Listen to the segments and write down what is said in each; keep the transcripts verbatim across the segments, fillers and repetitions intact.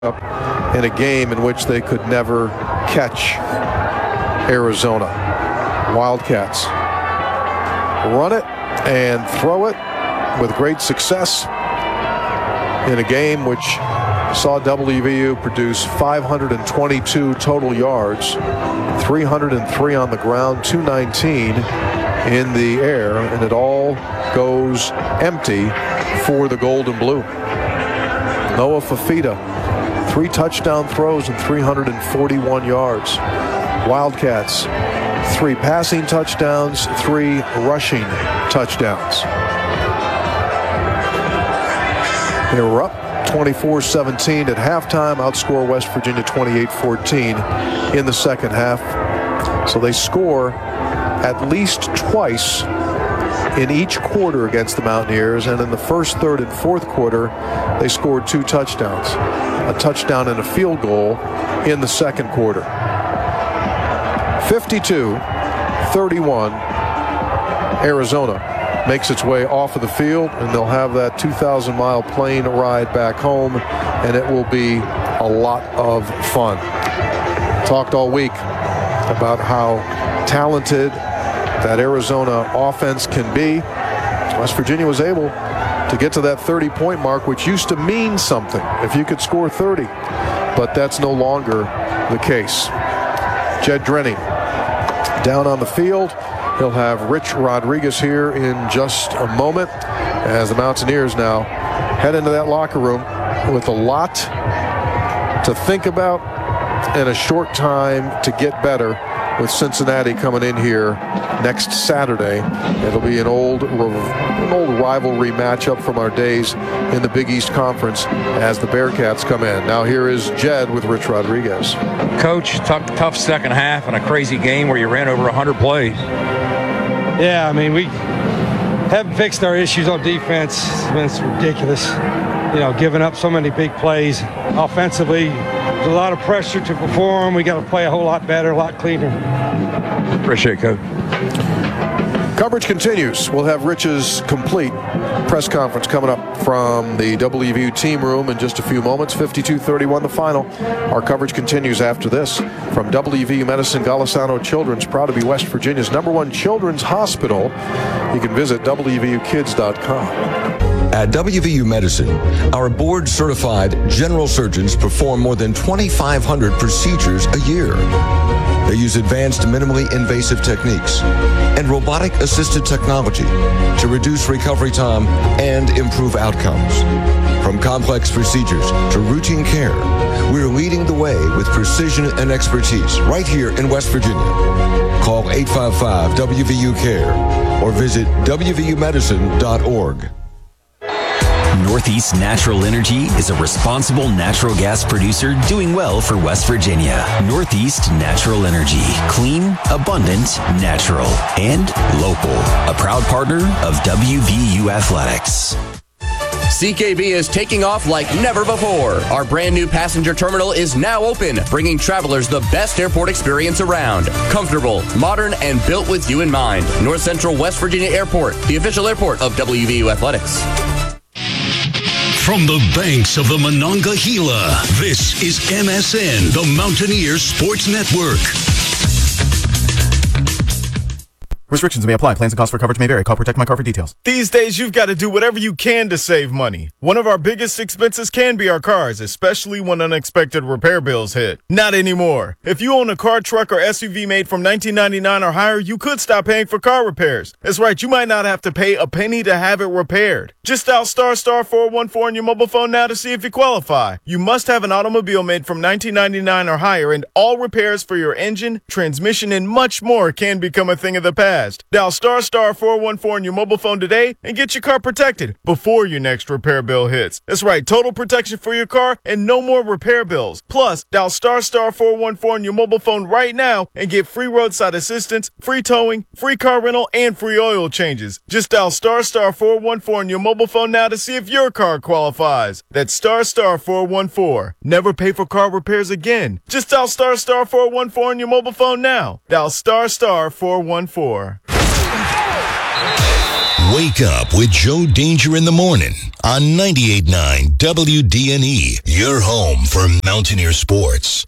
up in a game in which they could never catch Arizona. Wildcats run it and throw it with great success in a game which saw W V U produce five hundred twenty-two total yards, three hundred three on the ground, two nineteen in the air, and it all goes empty for the Gold and Blue. Noah Fifita, three touchdown throws and three hundred forty-one yards. Wildcats, three passing touchdowns, three rushing touchdowns. They were up twenty-four seventeen at halftime, outscore West Virginia twenty-eight fourteen in the second half. So they score at least twice in each quarter against the Mountaineers, and in the first, third, and fourth quarter, they scored two touchdowns. A touchdown and a field goal in the second quarter. fifty-two thirty-one, Arizona makes its way off of the field, and they'll have that two thousand mile plane ride back home, and it will be a lot of fun. Talked all week about how talented that Arizona offense can be. West Virginia was able to get to that thirty-point mark, which used to mean something if you could score thirty, but that's no longer the case. Jed Drenning down on the field. He'll have Rich Rodriguez here in just a moment as the Mountaineers now head into that locker room with a lot to think about and a short time to get better, with Cincinnati coming in here next Saturday. It'll be an old an old rivalry matchup from our days in the Big East Conference as the Bearcats come in. Now here is Jed with Rich Rodriguez. Coach, tough, tough second half and a crazy game where you ran over one hundred plays. Yeah, I mean, we haven't fixed our issues on defense. It's been ridiculous. You know, giving up so many big plays. Offensively, there's a lot of pressure to perform. We got to play a whole lot better, a lot cleaner. Appreciate it, Coach. Coverage continues. We'll have Rich's complete press conference coming up from the W V U team room in just a few moments. fifty-two thirty-one the final. Our coverage continues after this. From W V U Medicine, Golisano Children's, proud to be West Virginia's number one children's hospital. You can visit W V U kids dot com. At W V U Medicine, our board-certified general surgeons perform more than twenty-five hundred procedures a year. They use advanced minimally invasive techniques and robotic-assisted technology to reduce recovery time and improve outcomes. From complex procedures to routine care, we're leading the way with precision and expertise right here in West Virginia. Call eight five five W V U CARE or visit W V U medicine dot org. Northeast Natural Energy is a responsible natural gas producer doing well for West Virginia. Northeast Natural Energy. Clean, abundant, natural, and local. A proud partner of W V U Athletics. C K B is taking off like never before. Our brand new passenger terminal is now open, bringing travelers the best airport experience around. Comfortable, modern, and built with you in mind. North Central West Virginia Airport, the official airport of W V U Athletics. From the banks of the Monongahela, this is M S N, the Mountaineers Sports Network. Restrictions may apply. Plans and costs for coverage may vary. Call Protect My Car for details. These days, you've got to do whatever you can to save money. One of our biggest expenses can be our cars, especially when unexpected repair bills hit. Not anymore. If you own a car, truck, or S U V made from nineteen ninety-nine or higher, you could stop paying for car repairs. That's right, you might not have to pay a penny to have it repaired. Just dial star star four one four on your mobile phone now to see if you qualify. You must have an automobile made from nineteen ninety-nine or higher, and all repairs for your engine, transmission, and much more can become a thing of the past. Dial star star four one four on your mobile phone today and get your car protected before your next repair bill hits. That's right, total protection for your car and no more repair bills. Plus, dial star star four one four on your mobile phone right now and get free roadside assistance, free towing, free car rental, and free oil changes. Just dial star star four one four on your mobile phone now to see if your car qualifies. That's star star four one four. Never pay for car repairs again. Just dial star star four one four on your mobile phone now. Dial star star four one four. Wake up with Joe Danger in the morning on ninety-eight point nine W D N E, your home for Mountaineer sports.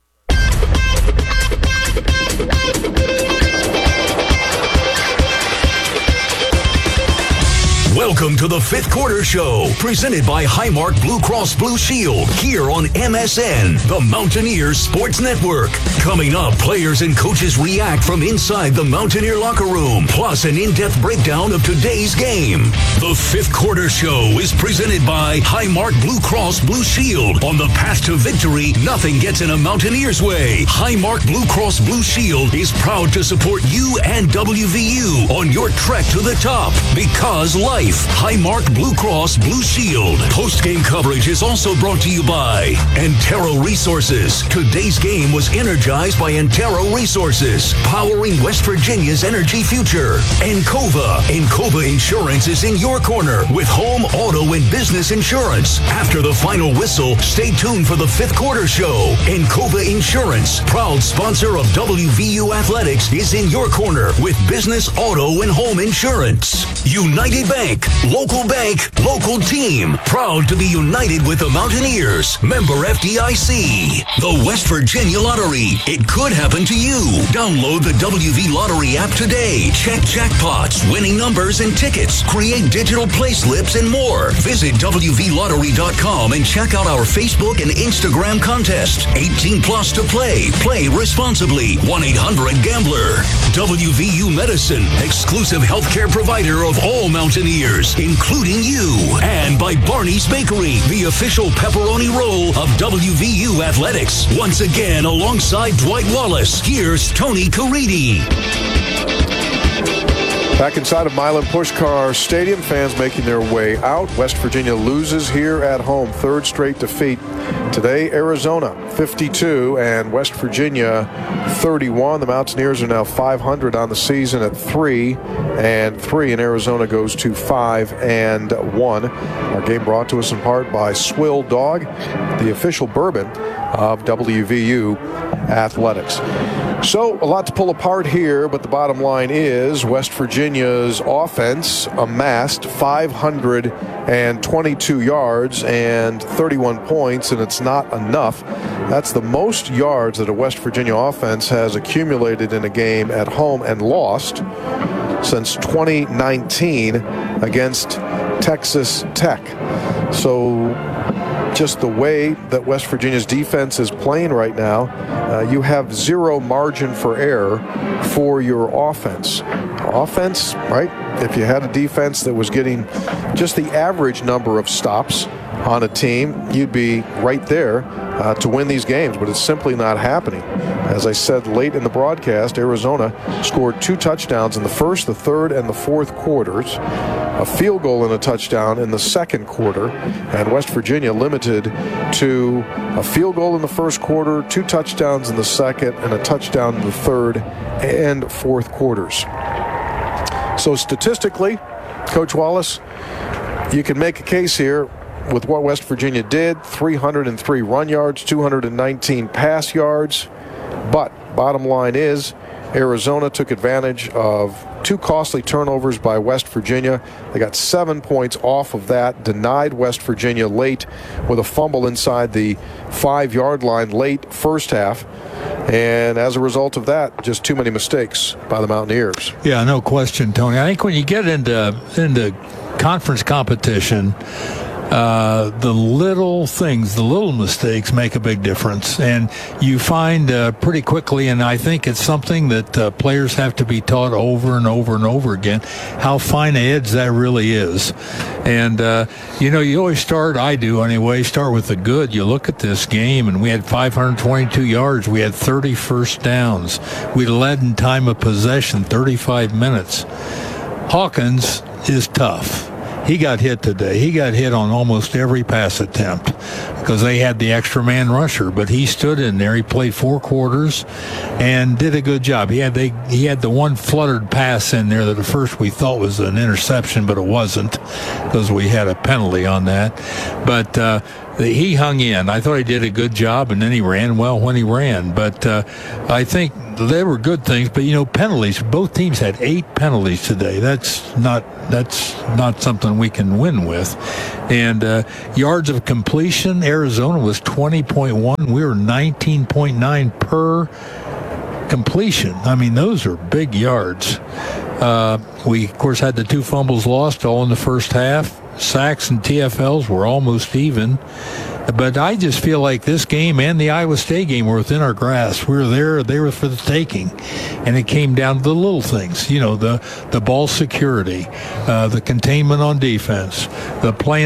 Welcome to the Fifth Quarter Show, presented by Highmark Blue Cross Blue Shield, here on M S N, the Mountaineer Sports Network. Coming up, players and coaches react from inside the Mountaineer locker room, plus an in-depth breakdown of today's game. The Fifth Quarter Show is presented by Highmark Blue Cross Blue Shield. On the path to victory, nothing gets in a Mountaineer's way. Highmark Blue Cross Blue Shield is proud to support you and W V U on your trek to the top, because life. Highmark Blue Cross Blue Shield. Post-game coverage is also brought to you by Antero Resources. Today's game was energized by Antero Resources, powering West Virginia's energy future. Encova. Encova Insurance is in your corner with home, auto, and business insurance. After the final whistle, stay tuned for the Fifth Quarter Show. Encova Insurance, proud sponsor of W V U Athletics, is in your corner with business, auto, and home insurance. United Bank. Local bank, local team. Proud to be united with the Mountaineers. Member F D I C. The West Virginia Lottery. It could happen to you. Download the W V Lottery app today. Check jackpots, winning numbers, and tickets. Create digital play slips and more. Visit W V lottery dot com and check out our Facebook and Instagram contest. eighteen plus to play. Play responsibly. one eight hundred gambler. W V U Medicine. Exclusive healthcare provider of all Mountaineers, including you. And by Barney's Bakery, the official pepperoni roll of W V U Athletics. Once again, alongside Dwight Wallace, here's Tony Caridi. Back inside of Milan Puskar Stadium, fans making their way out. West Virginia loses here at home, third straight defeat. Today, Arizona fifty-two and West Virginia thirty-one. The Mountaineers are now five hundred on the season at three and three, and Arizona goes to five and one. Our game brought to us in part by Swill Dog, the official bourbon of W V U Athletics. So, a lot to pull apart here, but the bottom line is West Virginia's offense amassed five hundred twenty-two yards and thirty-one points, and it's not enough. That's the most yards that a West Virginia offense has accumulated in a game at home and lost since twenty nineteen against Texas Tech. So, just the way that West Virginia's defense is playing right now, uh, you have zero margin for error for your offense. Offense, right? If you had a defense that was getting just the average number of stops on a team, you'd be right there uh, to win these games, but it's simply not happening. As I said late in the broadcast, Arizona scored two touchdowns in the first, the third, and the fourth quarters, a field goal and a touchdown in the second quarter, and West Virginia limited to a field goal in the first quarter, two touchdowns in the second, and a touchdown in the third and fourth quarters. So statistically, Coach Wallace, you can make a case here with what West Virginia did, three hundred three run yards, two hundred nineteen pass yards. But bottom line is, Arizona took advantage of two costly turnovers by West Virginia. They got seven points off of that, denied West Virginia late with a fumble inside the five-yard line late first half. And as a result of that, just too many mistakes by the Mountaineers. Yeah, no question, Tony. I think when you get into into conference competition, Uh, the little things, the little mistakes make a big difference. And you find uh, pretty quickly, and I think it's something that uh, players have to be taught over and over and over again, how fine a edge that really is. And, uh, you know, you always start, I do anyway, start with the good. You look at this game, and we had five hundred twenty-two yards. We had thirty first downs. We led in time of possession, thirty-five minutes. Hawkins is tough. He got hit today. He got hit on almost every pass attempt because they had the extra man rusher, but he stood in there. He played four quarters and did a good job. He had they he had the one fluttered pass in there that at first we thought was an interception, but it wasn't because we had a penalty on that. But uh, the, he hung in. I thought he did a good job, and then he ran well when he ran. But uh, I think they were good things. But, you know, penalties. Both teams had eight penalties today. That's not that's not something we can win with. And uh, yards of completion, Arizona was twenty point one. We were nineteen point nine per completion. I mean, those are big yards. Uh, we, of course, had the two fumbles lost all in the first half. Sacks and T F Ls were almost even. But I just feel like this game and the Iowa State game were within our grasp. We were there. They were for the taking. And it came down to the little things, you know, the, the ball security, uh, the containment on defense, the playing